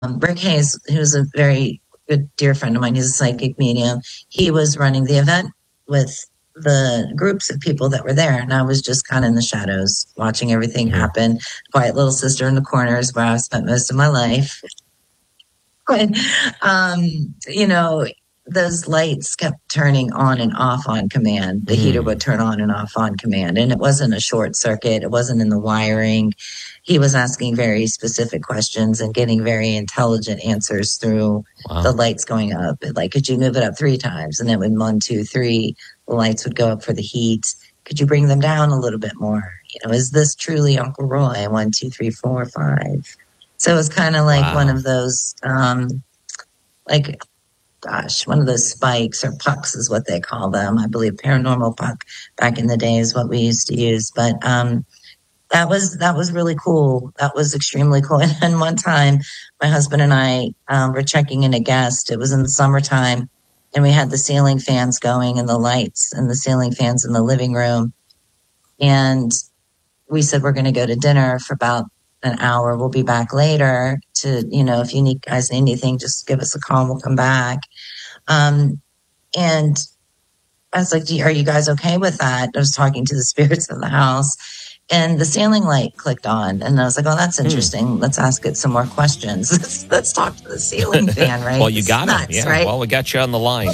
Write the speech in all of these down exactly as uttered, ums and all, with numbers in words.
um, Rick Hayes, who's a very good dear friend of mine, he's a psychic medium. He was running the event with the groups of people that were there, and I was just kind of in the shadows watching everything Mm-hmm. happen. Quiet little sister in the corners where I've spent most of my life. But, um, you know, those lights kept turning on and off on command. The Mm. heater would turn on and off on command. And it wasn't a short circuit. It wasn't in the wiring. He was asking very specific questions and getting very intelligent answers through Wow. the lights going up. Like, could you move it up three times? And then when one, two, three, the lights would go up for the heat. Could you bring them down a little bit more? You know, is this truly Uncle Roy? One, two, three, four, five. So it was kind of like Wow. one of those, um, like, gosh, one of those spikes or pucks is what they call them. I believe paranormal puck back in the day is what we used to use. But um, that was that was really cool. That was extremely cool. And then one time, my husband and I um, were checking in a guest. It was in the summertime, and we had the ceiling fans going and the lights and the ceiling fans in the living room. And we said we're going to go to dinner for about an hour. We'll be back later to, you know, if you need guys need anything, just give us a call and we'll come back. Um, and I was like, are you guys okay with that? I was talking to the spirits of the house, and the ceiling light clicked on. And I was like, oh, that's interesting. Hmm. Let's ask it some more questions. let's, let's talk to the ceiling fan, right? Well, you got it. Yeah. Right? Well, we got you on the line.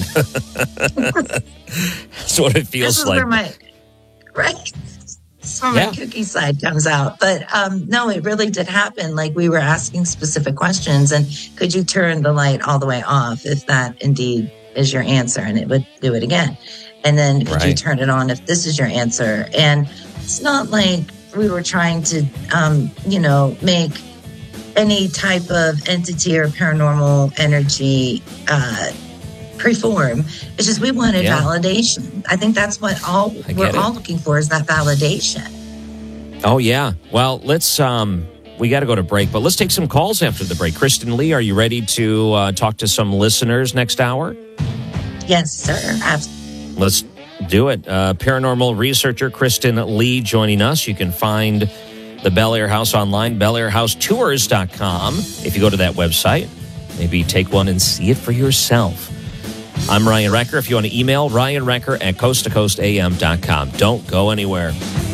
That's what it feels this is like. Where my, right? So my yeah. kooky side comes out. But um, no, it really did happen. Like, we were asking specific questions, and could you turn the light all the way off if that indeed is your answer? And it would do it again. And then could right. you turn it on if this is your answer? And it's not like we were trying to, um, you know, make any type of entity or paranormal energy uh, preform. It's just we wanted yeah. validation. I think that's what all we're all looking for, is that validation. Oh, yeah. Well, let's, um, we got to go to break, but let's take some calls after the break. Kristen Lee, are you ready to uh, talk to some listeners next hour? Yes, sir. Absolutely. Let's do it. Uh, paranormal researcher Kristen Lee joining us. You can find the Bel Air House online, bel air house tours dot com. If you go to that website, maybe take one and see it for yourself. I'm Ryan Recker. If you want to email, ryan recker at coast to coast a m dot com. Don't go anywhere.